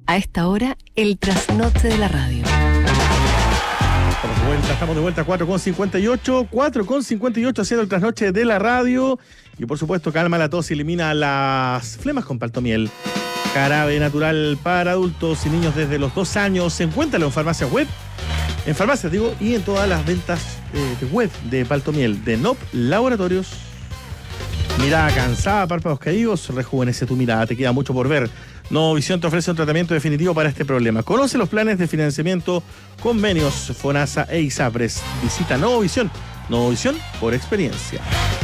A esta hora, el trasnoche de la radio. Estamos de vuelta, 4:58 haciendo el trasnoche de la radio. Y por supuesto, calma la tos y elimina las flemas con Paltomiel. Jarabe natural para adultos y niños desde los 2 años. Encuéntralo en farmacias web, y en todas las ventas de web de Paltomiel, de NOP Laboratorios. Mirada cansada, párpados caídos, rejuvenece tu mirada, te queda mucho por ver. Novovisión te ofrece un tratamiento definitivo para este problema. Conoce los planes de financiamiento, convenios, FONASA e ISAPRES. Visita Novovisión por experiencia.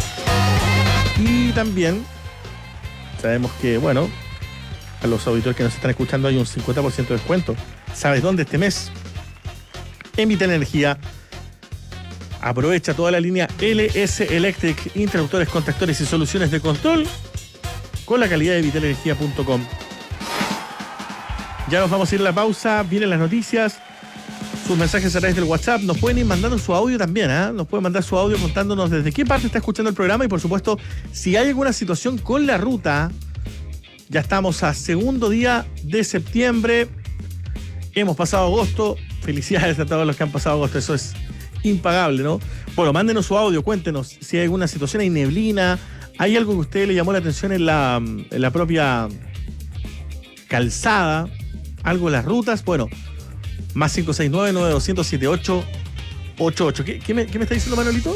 Y también sabemos que, a los auditores que nos están escuchando hay un 50% de descuento. ¿Sabes dónde este mes? En Vital Energía. Aprovecha toda la línea LS Electric, interruptores, contactores y soluciones de control con la calidad de vitalenergia.com. Ya nos vamos a ir a la pausa, vienen las noticias, sus mensajes a través del WhatsApp, nos pueden ir mandando su audio también, nos pueden mandar su audio contándonos desde qué parte está escuchando el programa y por supuesto, si hay alguna situación con la ruta. Ya estamos a segundo día de septiembre, hemos pasado agosto, felicidades a todos los que han pasado agosto, eso es impagable, ¿no? Bueno, mándenos su audio, cuéntenos si hay alguna situación, hay neblina, hay algo que a usted le llamó la atención en la propia calzada, algo en las rutas, más 569-9200-7888. ¿Qué me está diciendo Manolito?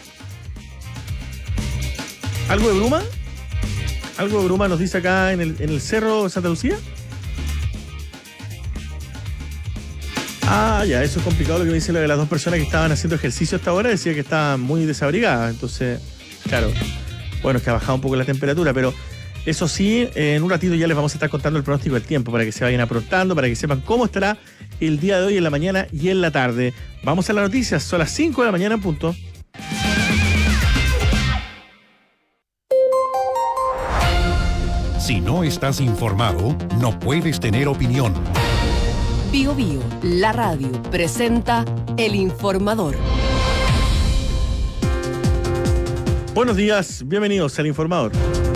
¿Algo de bruma? ¿Algo de bruma nos dice acá en el cerro de Santa Lucía? Ya, eso es complicado lo que me dice lo de las 2 personas que estaban haciendo ejercicio hasta ahora, decía que estaban muy desabrigadas, entonces, claro, es que ha bajado un poco la temperatura, pero eso sí, en un ratito ya les vamos a estar contando el pronóstico del tiempo para que se vayan aprontando, para que sepan cómo estará el día de hoy en la mañana y en la tarde. Vamos a las noticias, son las 5 de la mañana en punto. Si no estás informado, no puedes tener opinión. Bio Bio, la radio, presenta El Informador. Buenos días, bienvenidos al Informador.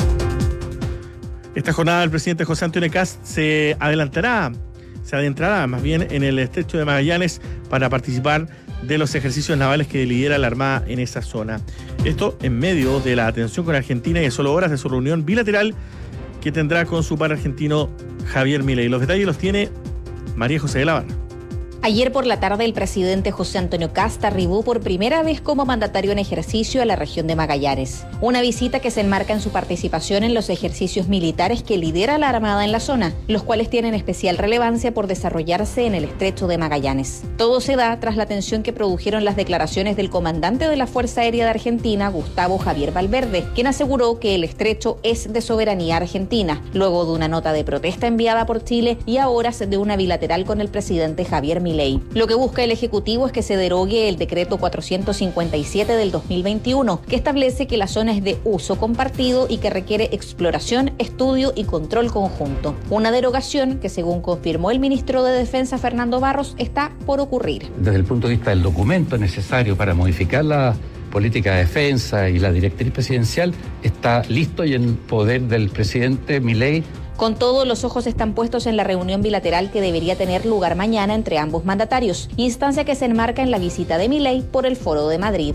Esta jornada el presidente José Antonio Kast se adentrará más bien en el estrecho de Magallanes para participar de los ejercicios navales que lidera la Armada en esa zona. Esto en medio de la atención con Argentina y a solo horas de su reunión bilateral que tendrá con su par argentino Javier Milei. Los detalles los tiene María José de la Barra. Ayer por la tarde el presidente José Antonio Kast arribó por primera vez como mandatario en ejercicio a la región de Magallanes. Una visita que se enmarca en su participación en los ejercicios militares que lidera la Armada en la zona, los cuales tienen especial relevancia por desarrollarse en el estrecho de Magallanes. Todo se da tras la tensión que produjeron las declaraciones del comandante de la Fuerza Aérea de Argentina, Gustavo Javier Valverde, quien aseguró que el estrecho es de soberanía argentina, luego de una nota de protesta enviada por Chile y a horas de una bilateral con el presidente Javier Milei. Lo que busca el Ejecutivo es que se derogue el decreto 457 del 2021, que establece que la zona es de uso compartido y que requiere exploración, estudio y control conjunto. Una derogación que, según confirmó el ministro de Defensa Fernando Barros, está por ocurrir. Desde el punto de vista del documento necesario para modificar la política de defensa y la directriz presidencial, está listo y en poder del presidente Milei. Con todo, los ojos están puestos en la reunión bilateral que debería tener lugar mañana entre ambos mandatarios, instancia que se enmarca en la visita de Milei por el Foro de Madrid.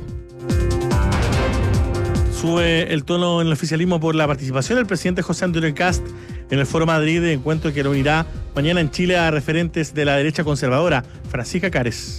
Sube el tono en el oficialismo por la participación del presidente José Antonio Kast en el Foro Madrid, de encuentro que reunirá mañana en Chile a referentes de la derecha conservadora. Francisca Cares.